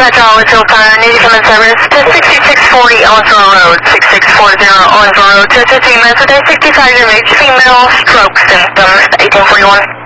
Dispatch Owensville Fire, need to come in service to 6640 Owensville Road, 6640 Owensville Road, to 15 minutes a day, 65 year age, female, stroke symptoms, 1841.